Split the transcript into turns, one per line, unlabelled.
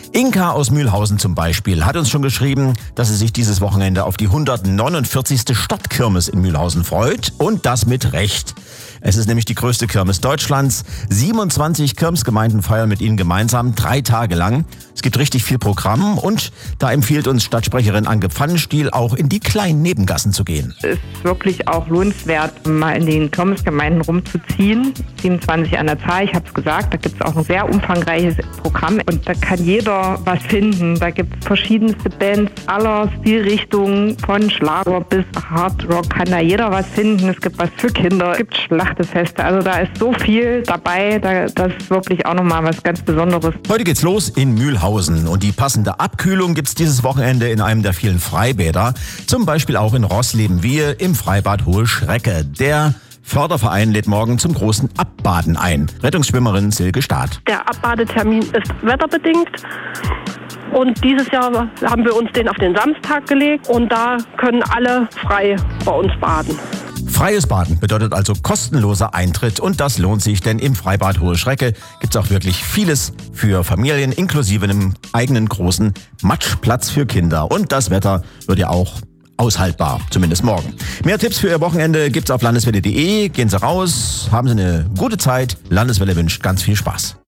Inka aus Mühlhausen zum Beispiel hat uns schon geschrieben, dass sie sich dieses Wochenende auf die 149. Stadtkirmes in Mühlhausen freut. Und das mit Recht. Es ist nämlich die größte Kirmes Deutschlands. 27 Kirmesgemeinden feiern mit ihnen gemeinsam 3 Tage lang. Es gibt richtig viel Programm und da empfiehlt uns Stadtsprecherin Anke Pfannenstiel, auch in die kleinen Nebengassen zu gehen.
Es ist wirklich auch lohnenswert, mal in den Kirmesgemeinden rumzuziehen. 27 an der Zahl, ich habe es gesagt, da gibt es auch ein sehr umfangreiches Programm und da kann jeder was finden. Da gibt es verschiedenste Bands aller Stilrichtungen, von Schlager bis Hardrock kann da jeder was finden. Es gibt was für Kinder, es gibt Schlachtefeste, also da ist so viel dabei, das ist wirklich auch nochmal was ganz Besonderes.
Heute geht's los in Mühlhausen und die passende Abkühlung gibt's dieses Wochenende in einem der vielen Freibäder, zum Beispiel auch in Rossleben-Wiehe im Freibad Hohe Schrecke. Der Förderverein lädt morgen zum großen Abbaden ein. Rettungsschwimmerin Silke Staat.
Der Abbadetermin ist wetterbedingt. Und dieses Jahr haben wir uns den auf den Samstag gelegt und da können alle frei bei uns baden.
Freies Baden bedeutet also kostenloser Eintritt und das lohnt sich, denn im Freibad Hohe Schrecke gibt's auch wirklich vieles für Familien, inklusive einem eigenen großen Matschplatz für Kinder. Und das Wetter wird ja auch aushaltbar, zumindest morgen. Mehr Tipps für Ihr Wochenende gibt's auf landeswelle.de. Gehen Sie raus, haben Sie eine gute Zeit. Landeswelle wünscht ganz viel Spaß.